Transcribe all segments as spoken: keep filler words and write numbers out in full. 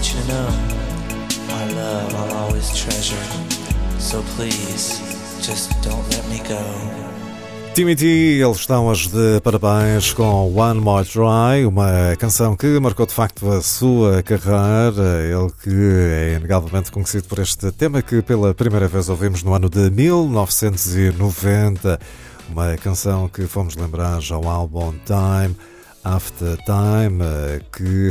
want you to know our love I'll always treasure. So please, just don't let me go. Timmy T, eles estão hoje de parabéns com One More Try, uma canção que marcou de facto a sua carreira. Ele que é inegavelmente conhecido por este tema que pela primeira vez ouvimos no ano de mil novecentos e noventa. Uma canção que fomos lembrar ao álbum Time After Time, que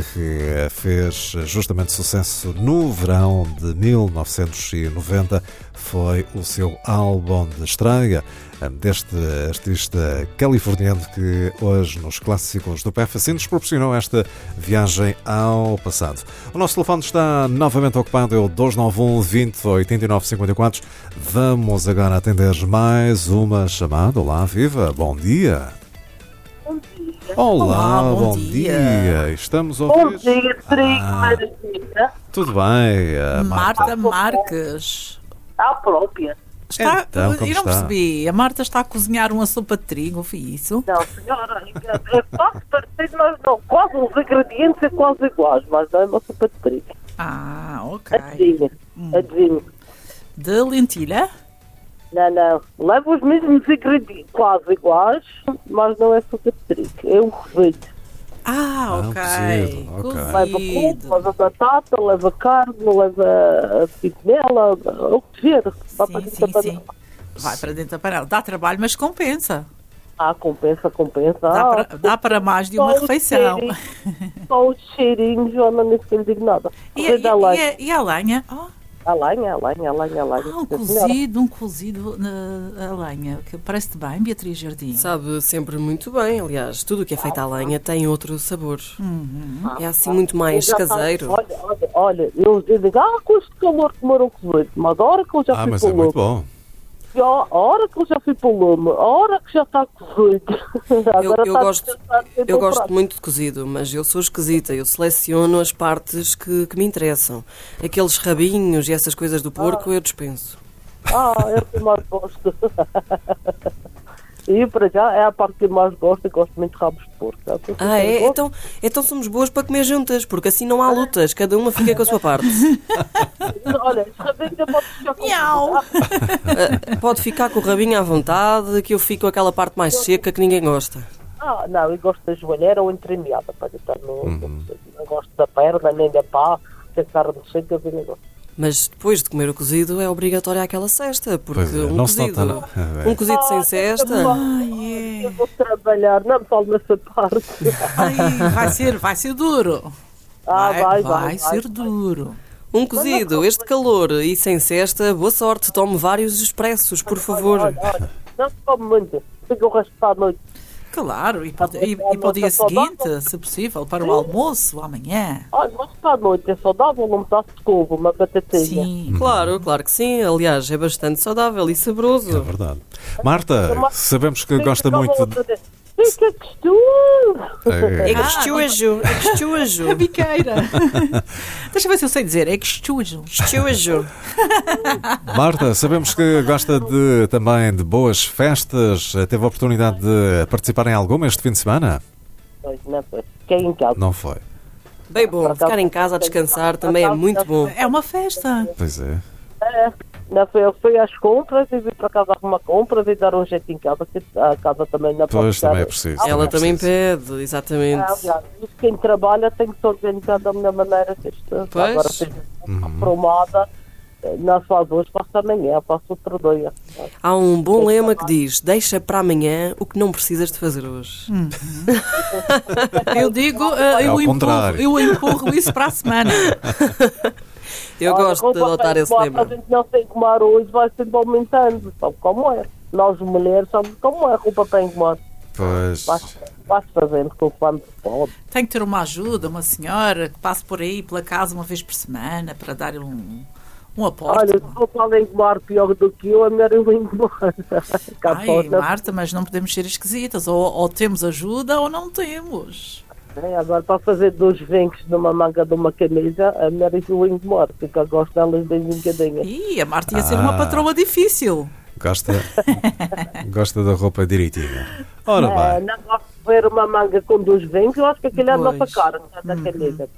fez justamente sucesso no verão de mil novecentos e noventa. Foi o seu álbum de estreia deste artista californiano que hoje nos clássicos do P F assim nos proporcionou esta viagem ao passado. O nosso telefone está novamente ocupado, é o dois nove um, vinte, oitenta e nove, cinquenta e quatro. Vamos agora atender mais uma chamada. Olá, viva, bom dia. Bom dia. Olá, Olá, bom, bom dia. dia. Estamos a ouvir. Bom dia, Trigo, Ah, Maravilha. tudo bem, a Marta Marques. A própria. Está, Então, como eu não está? percebi. A Marta está a cozinhar uma sopa de trigo, foi isso? Não, senhora, é quase parecido, mas não. Quase os ingredientes é quase iguais, mas não é uma sopa de trigo. Ah, ok. Adivinha, adivinha. De lentilha? Não, não. Leva os mesmos ingredientes, quase iguais, mas não é sopa de trigo. É um cozido. Ah, Ah, ok. cozido, ok. Leva Cozido. couve, leva batata, leva carne, leva picanela, o que vier. Vai para Sim, dentro sim, da sim. panela. Vai para dentro da panela. Dá trabalho, mas compensa. Ah, compensa, compensa. Dá, Ah, para, dá para mais de uma só o refeição. cheirinho, Só o cheirinho, Joana, nem sequer lhe digo nada. E, Correr e, da e, lenha. a- e a lenha? Oh, A lenha, a lenha, a lenha, a lenha. ah, um Sim, senhora. cozido, um cozido na a lenha. Que parece-te bem, Beatriz Jardim? Sabe sempre muito bem, aliás, tudo o que é feito à lenha tem outro sabor. Uhum. É assim muito mais Eu já caseiro. faço- Olha, olha, olha, eu, eu digo, ah, com este calor que demorou cozido, mas a hora que eu já Ah, fui mas para é o muito lume, bom. a hora que eu já fui para o lume, a hora que já está cozido. Eu, Agora eu está gosto, descansado dentro eu do gosto prato. muito de cozido, mas eu sou esquisita. Eu seleciono as partes que, que me interessam. Aqueles rabinhos e essas coisas do porco eu dispenso. Ah, é o que mais gosto. E para já é a parte que eu mais gosto, eu gosto muito de rabos de porco. É o que eu Ah, é? gosto. Então, então somos boas para comer juntas, porque assim não há lutas, cada uma fica com a sua parte. Olha, esse rabinho eu posso ficar com Miau. Ah, pode ficar com o rabinho à vontade, que eu fico com aquela parte mais seca que ninguém gosta. Ah, não, eu gosto da joelheira ou entremeada, para estar no... Uhum. Não gosto da perna, nem da pá, que a carne seca, eu não gosto. Mas depois de comer o cozido é obrigatória aquela cesta, porque Pois é, um não se cozido, nota, não. É. um cozido sem cesta, Ai, Eu é. vou trabalhar, não me falo nessa parte. Ai, vai ser, vai ser duro. Ah, vai, vai, vai vai, ser vai. duro. um cozido, este calor e sem cesta, boa sorte, tome vários expressos, por favor. Olha, olha, não se come muito, fica o resto da noite. Claro, e para, e, e para o dia seguinte, se possível, para o almoço, amanhã. Olha, mas para a noite é saudável, um pedaço de couve, uma batatinha. Sim. Claro, claro que sim, aliás, é bastante saudável e É saboroso. verdade. Marta, sabemos que gosta Fica muito outra de... vez. Fica gostoso! É, É gostoso, é gostoso, A biqueira. Deixa eu ver se eu sei dizer. É gostoso. gostoso. Marta, sabemos que gosta de, também de boas festas. Teve a oportunidade de participar em alguma este fim de semana? Pois, não foi. Fiquei em casa. Não foi. Bem bom, ficar em casa a descansar também é muito bom. É uma festa. Pois é. É, não foi, eu fui às compras e vim para casa arrumar compras e dar um jeito em casa, que a casa também não pode Pois, estar- também é preciso. Ela é também preciso. pede, exatamente. Ah, aliás, isso quem trabalha tem que se organizar da melhor maneira que isto. Pois. Agora seja Uhum. formada, não se faz hoje, faço amanhã, faço outro dia. Há um bom lema que diz, deixa para amanhã o que não precisas de fazer hoje. Eu digo, eh, É ao eu, empurro, contrário. eu empurro isso para a semana. Eu Olha, gosto de roupa adotar bem esse coada, lema. A gente não tem que comer hoje, vai sempre aumentando, sabe como é? Nós mulheres sabemos como é, a roupa bem comer. Pois. Vai-se fazendo conforme se pode. Tem que ter uma ajuda, uma senhora que passe por aí pela casa uma vez por semana para dar-lhe um, um aporte. Olha, se for para engomar pior do que eu, é melhor eu engomar. Ai, Marta, mas não podemos ser esquisitas. Ou, ou temos ajuda ou não temos. É, agora, para fazer dois vincos numa manga de uma camisa, é melhor eu engomar, porque eu gosto delas bem vincadinhas. Ih, a Marta ia ser uma Ah. patroa difícil. Gosta, gosta da roupa direitinha. Ora É, bem. não gosto de ver uma manga com dois vincos, eu acho que aquilo é a Pois. nossa cara, não é da camisa. Pronto.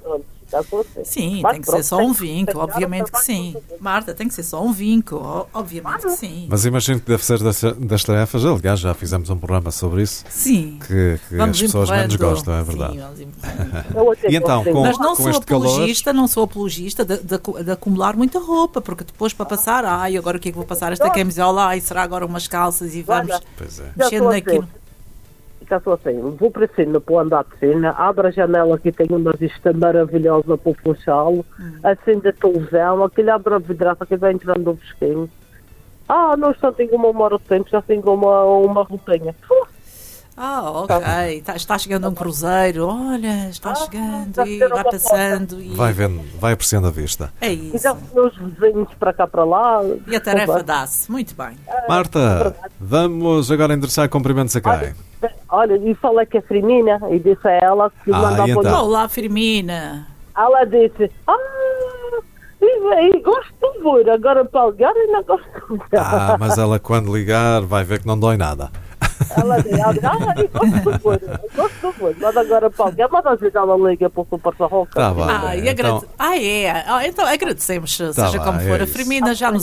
Já estou assim. Sim, Mas tem que pronto, ser só tem um que vinco, respeitar o obviamente que trabalho sim. que eu Marta, tem que ser só um vinco, o- obviamente que sim. Mas imagino que deve ser das, das tarefas, aliás, já fizemos um programa sobre isso, Sim. que, que as Vamos pessoas menos empurrando. gostam, é verdade. Sim, vamos empurrando. Eu até E então, gosto com- Mas não sou este calor- apologista, não sou apologista de, de acu- de acumular muita roupa, porque depois para passar, ai, agora o que é que vou passar esta camisola, ai, será agora umas calças e vamos Olha, Pois é. Já mexendo estou naquilo. assim. Já estou assim. Vou para cima, para o andar de cima, abre a janela que tem uma vista maravilhosa para o Funchal, acende a televisão, aquele abre a vidraça que vai entrando um fresquinho. Ah, não está, tenho uma hora de tempo, já tenho uma, uma roupinha. Ah, ok, está, está chegando um cruzeiro, olha, está chegando está a e ser vai uma passando e Vai vendo, vai apreciando a vista. é E isso. já os meus vizinhos para cá para lá. E a tarefa dá-se, muito bem. Marta, vamos agora endereçar cumprimentos a quem? Olha, olha, e falei com a Firmina e disse a ela que Ah, mandava e então? olhar. Olá, Firmina. Ela disse, ah, e, e gosto de ver, agora para ligar e não gosto de ver. Ah, mas ela quando ligar vai ver que não dói nada. Ela disse, ela disse, ah, eu gosto de ver, eu gosto de ver, mas agora para ligar, mas às vezes ela liga para o Super Sarroca. Tá bem. Ah, e então- agrade... ah, é. Ah, então agradecemos, Tá seja como bem, for. é A isso. Firmina já nos